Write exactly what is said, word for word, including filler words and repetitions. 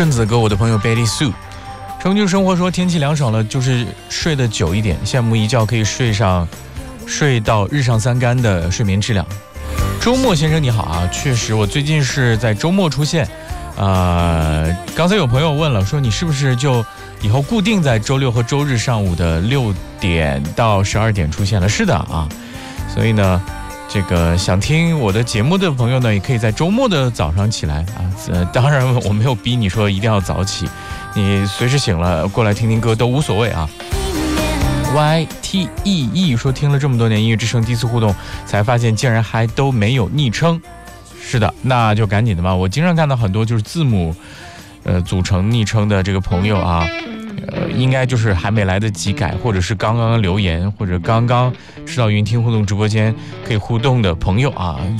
顺子哥，我的朋友 Betty Sue， 成就生活说天气凉爽了，就是睡得久一点，羡慕一觉可以睡上睡到日上三竿的睡眠质量。周末先生你好啊，确实我最近是在周末出现，呃，刚才有朋友问了，说你是不是就以后固定在周六和周日上午的六点到十二点出现了？是的啊，所以呢。这个想听我的节目的朋友呢，也可以在周末的早上起来啊。呃，当然我没有逼你说一定要早起，你随时醒了过来听听歌都无所谓啊。Y T E E 说听了这么多年音乐之声，第一次互动才发现竟然还都没有昵称。是的，那就赶紧的吧。我经常看到很多就是字母，呃，组成昵称的这个朋友啊。呃，应该就是还没来得及改，或者是刚刚留言，或者刚刚知道云听互动直播间可以互动的朋友啊，